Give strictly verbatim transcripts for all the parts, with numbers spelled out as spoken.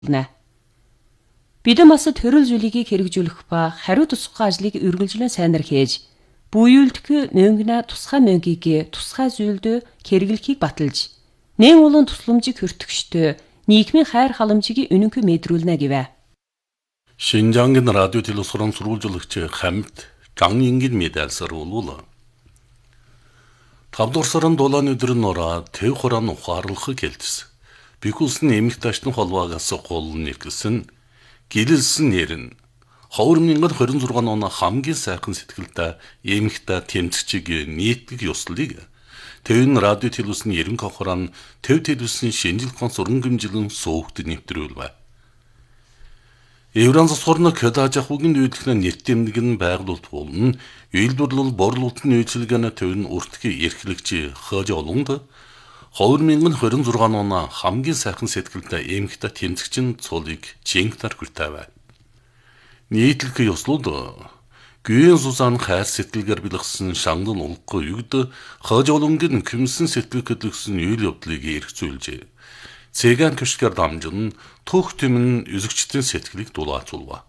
Бид масад төрөл зүйлийг хэрэгжүүлэх ба хариу тусгай ажлыг үргэлжлэн сайнаар хийж, буюулдах мөнгөна тусгай мөнгийг тусгай зүйлд хэрэглэхийг баталж, нэн улан тусламжийг хүртгчтэй нийгмийн хайр халамжийг үнэнхээр мэдрүүлнэ гэвэ. 신장긴 라디오 텔레스런 수რულ줄럭체 хамт 장인긴 медальсар улула. Тавдуурсарын дулаан өдрөн нураа тэв хуран ухаарлахыг хэлдэс. Бикулсын эмх ташны холваагаас гол нэгсэн гэлэлсэн нэрэн ховрмингад хорин зургаан оноо хамгийн сайхан сэтгэлдээ эмхтээ тэмцэгчийг нийтлэг ёслолыг тэвэн радио телевизэн ерэн хохорон тэв телевизэн шинжилхэн сургамжилан суугт нэвтрүүлвэ. Евранс сурна кэдаж ахугийн үйлдэлнэ нэттэмдэг нь байгуулалт болно. Үйлдвэрлэл борлуулалтын үйлчилгээний төвн үртгий эрхлэгч хөөж олонд ховрмингад хорин зургаан оноо хамгийн сайхан сэтгэлдээ эмхтээ тэмцэгчин цулыг жинктар хүртэвэ. Нийтлэг ёслууд гүйн сусaan хайр сэтгэлгээр бэлгсэн шанган улггүй югд хожоолонгийн küмсэн сэтгэл хөдлөсөн үйл явдлыг эргцүүлжээ. Цэгэн көшгөр дамжин түүх түмэн үзэгчдийн сэтгэлийг дулаацуулва.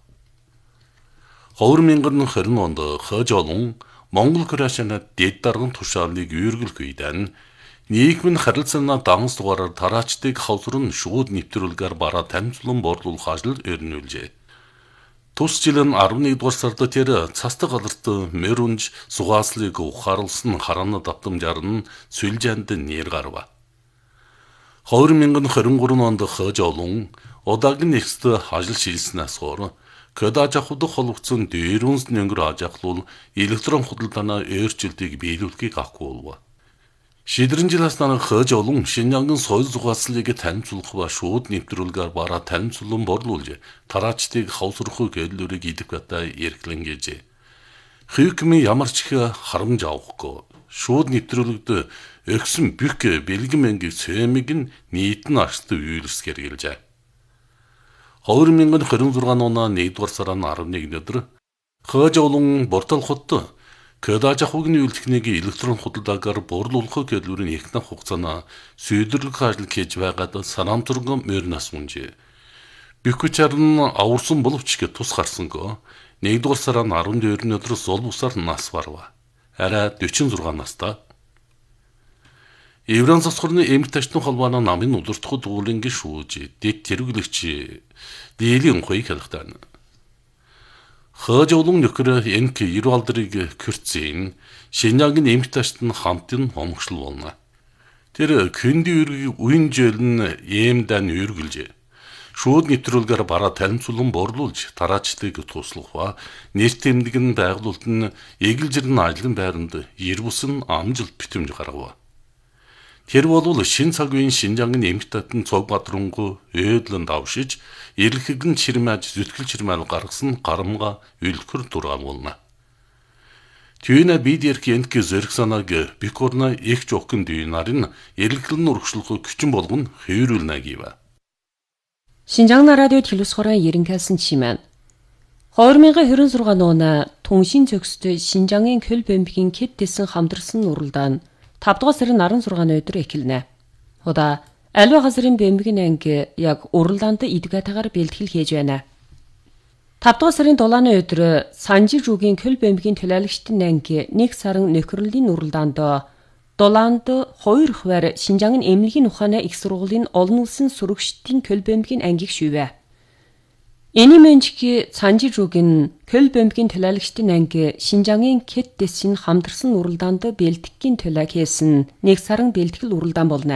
ховрмингад хорин онд хожоолон Монгол крашана дэд дарган тушаалыг үүргэл гүйдэн нийгмийн харилцааны данс дугаараар тараачдыг хавсрын шууд нэвтрүүлгээр бараа тамцлан борлуулах ажил өрнүүлжээ. Тус жилийн арван нэгдүгээр сард тэр цастаг галарт мөрүнж сугааслыг ухаарлсан хараана давтамжаар нь сүлжээнд нэр гарва. ховрмингад хорин гурван онд хожоолон удаагийн нэгст ажил шилснээс хор кэдаж ахудах холбогдсон дээрүнс нэнгэр ажахлуул электрон худалдааны өөрчлөлтийг биелүүлэхийг ахгуулва. Шидрэн жилээс дараа хожоолон Шинжангийн соёл зугааслыг танилцуулах ба шууд нэвтрүүлгээр бараа танилцуулан борлуулж тараачдыг хавсрахыг хэллүүрийг идэх бата эрхлэн гэжээ. Хүйкми ямар ч их харамж авахгүй шууд нэвтрүүлэгд өгсөн бүх бэлгэн мэнгийг цэмиг нь нийтэн агшд үйлсгэр гэлжээ. ховрмингад хорин зургаан оноо нэгдүгээр сарын арван нэгний өдөр хожоолон бортол хот кэдаж ахугийн үйлдэлхнийг электрон худалдаагаар борлуулах хэлбэрийн ихнэх хугацаана сүйдэрлэх ажил хийж байгаад санамтурган мөрнас үнжээ. Бикүчар нь аварсан боловч гэ тус гарсанго нэгдүгээр сарын арван дөрөвний өдөр зол бусаар нас барва. Арай дөрвөн зургаан настай. Евранс сурны эмх ташны холбооны намын удирдах дуулынгийн шүүж дэд тэргэлэгч дийлэн хой хэлхтэн. хожоолон нөхөр энк ирвалдрыг кürцэн Шинжангийн эмх ташд нь хамтын хомгшил болно. Тэр кэнди үргийг уян жölн эмдан үргэлжээ. Шууд нэвтрүүлгээр бараа танилцуулан борлуулж тараачдыг туслах ба нэр тэмдэг нь байгуулалт нь эгэлжирэн ажлын байранд ирвүсэн амжилт битэмж гаргав. Тэр болвол шин цаг үеийн Шинжангийн эмх татны цог бадрангу өөдлөн давшиж эрэлхэгэн чирмэж зүтгэл чирмэл гаргасан гарамга үлхэр дургаан болно. Түйнэ бид эрхэнк зэрэг санааг бикорна их жокын дүйнарын эрэлхлэн урагшлах күчин болгон хөврүүлнэ гэв. Шинжаң радио телевизхорын ерөнхийлсөн чимэн. хоёр мянган хорин зургаан оны түншин зөксд Шинжангийн көл бэмбгийн кэт дэсэн хамдарсан уралдаан тавдугаар сарын арван зургааны өдөр эхэлнэ. Удаа аливаа газрын бэмбгийн анги яг уралдаанд идэгатагаар бэлтгэл хийж байна. тавдугаар сарын дулааны өдөр Санжи жуугийн көл бэмбгийн төлөөлөгчдийн анги нэг сарын нөхрөлийн уралдаанд дулаанд хоёр хуваар Шинжангийн эмнэлгийн ухааны их сургуулийн олон улсын сурагчдын көл бэмбгийн ангиг шивэ. Энимэнчки Санжи жуугийн көл бэмбгийн төлөөлөгчдийн анги Шинжангийн кэт дэсийн хамдарсан уралдаанд бэлтгэхийн төлөө хийсэн нэг сарын бэлтгэл уралдаан болно.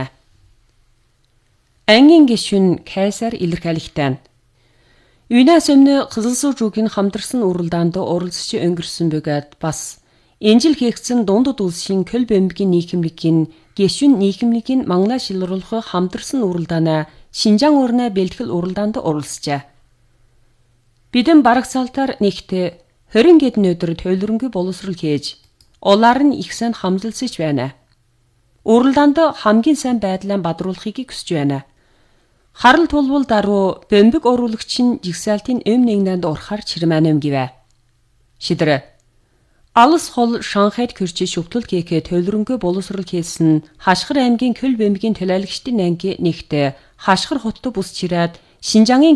Ангийн гишүүн Кайсар илэрхийлэгтэн. Юнас өмнө Кызылсуу жуугийн хамдарсан уралдаанд оролцож өнгөрсөн бөгөөд бас энжил хийгдсэн дундад улсын көл бэмбгийн нийгэмлэгийн гишүүн нийгэмлэгийн мангла шилруулах хамдарсан уралдаанаа Шинжаан өрнө бэлтгэл уралдаанд оролцжээ. Бидэн барагсаалтаар нэгт хорин гэдэн өдөр төлөвлөрөнгүй боловсрол хийж, улаар нь их сайн хамзалсаж байна. Уралдаанд хамгийн сайн байдлаа бадруулахыг хүсэж байна. Харал тулвал даруй бэмбэг оруулагч нь жигсаалтын өм нэгнэнд урахаар чирмэнэм гэвэ. Шидэр алс хол Шанхайд кürч шүвтэл гэхэ төлөвлөрөнгүй боловсрол хийсэн Хашгир аймгийн көл бэмбгийн төлөөлөгчдийн анги нэгт Хашгир хотод бус чирээд Шинжаангийн